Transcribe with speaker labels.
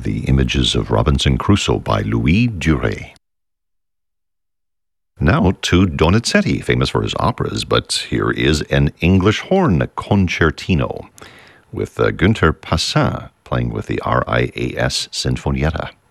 Speaker 1: of the Images of Robinson Crusoe by Louis Duret. Now to Donizetti, famous for his operas, but here is an English horn concertino with Günther Passin playing with the RIAS Sinfonietta.